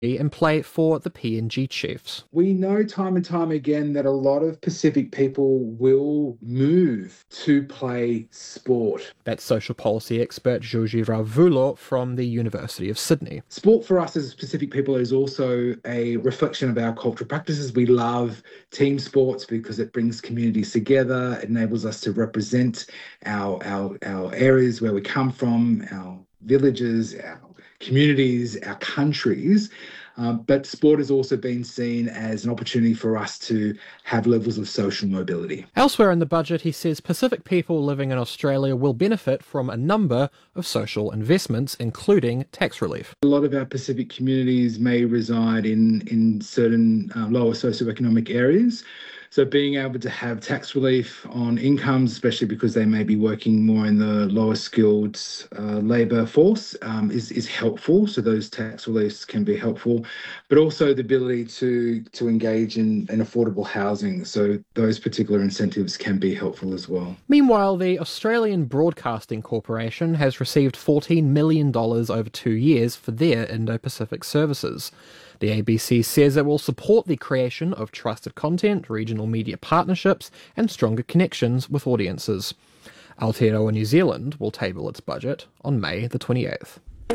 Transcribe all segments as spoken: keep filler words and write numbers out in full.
and play for the P N G Chiefs. We know time and time again that a lot of Pacific people will move to play sport. That's social policy expert Joji Ravulo from the University of Sydney. Sport for us as Pacific people is also a reflection of our cultural practices. We love team sports because it brings communities together, it enables us to represent our, our, our areas where we come from, our villages, our communities, our countries. Um, but sport has also been seen as an opportunity for us to have levels of social mobility. Elsewhere in the budget, he says Pacific people living in Australia will benefit from a number of social investments, including tax relief. A lot of our Pacific communities may reside in, in certain uh, lower socioeconomic areas. So being able to have tax relief on incomes, especially because they may be working more in the lower skilled uh, labour force, um, is, is helpful. So those tax reliefs can be helpful, but also the ability to, to engage in, in affordable housing. So those particular incentives can be helpful as well. Meanwhile, the Australian Broadcasting Corporation has received fourteen million dollars over two years for their Indo-Pacific services. The A B C says it will support the creation of trusted content, regional media partnerships, and stronger connections with audiences. Aotearoa New Zealand will table its budget on May the twenty-eighth.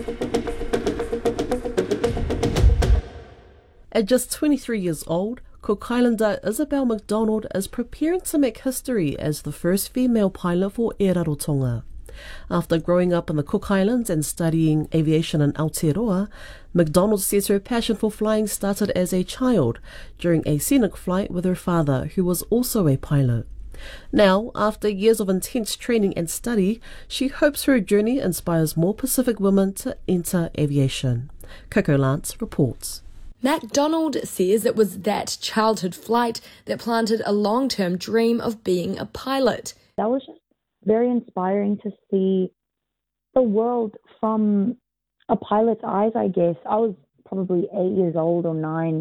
At just twenty-three years old, Cook Islander Isabel McDonald is preparing to make history as the first female pilot for Air Rarotonga. After growing up in the Cook Islands and studying aviation in Aotearoa, McDonald says her passion for flying started as a child during a scenic flight with her father, who was also a pilot. Now, after years of intense training and study, she hopes her journey inspires more Pacific women to enter aviation. Coco Lance reports. McDonald says it was that childhood flight that planted a long-term dream of being a pilot. That was just very inspiring to see the world from a pilot's eyes, I guess. I was probably eight years old or nine,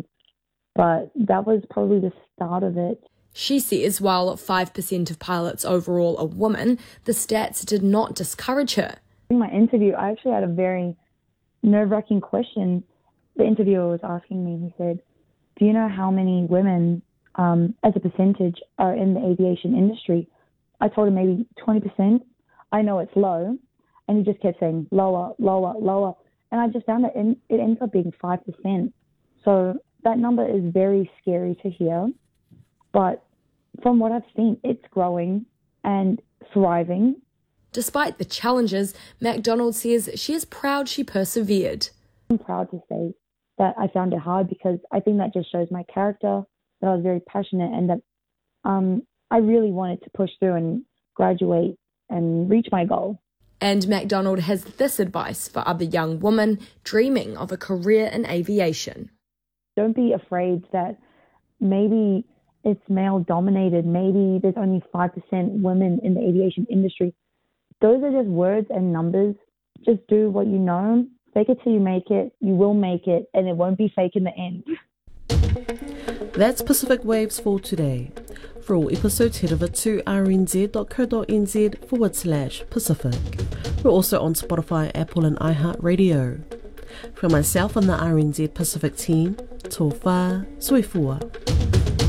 but that was probably the start of it. She says while five percent of pilots overall are women, the stats did not discourage her. In my interview, I actually had a very nerve-wracking question. The interviewer was asking me, he said, do you know how many women um, as a percentage are in the aviation industry? I told him maybe twenty percent. I know it's low. And he just kept saying lower, lower, lower. And I just found that it, it ends up being five percent. So that number is very scary to hear. But from what I've seen, it's growing and thriving. Despite the challenges, McDonald says she is proud she persevered. I'm proud to say that I found it hard because I think that just shows my character, that I was very passionate and that um, I really wanted to push through and graduate and reach my goal. And McDonald has this advice for other young women dreaming of a career in aviation. Don't be afraid that maybe it's male-dominated, maybe there's only five percent women in the aviation industry. Those are just words and numbers. Just do what you know. Fake it till you make it. You will make it, and it won't be fake in the end. That's Pacific Waves for today. For all episodes, head over to rnz.co.nz forward slash Pacific. We're also on Spotify, Apple and iHeartRadio. From myself and the R N Z Pacific team, tō whā, soifua.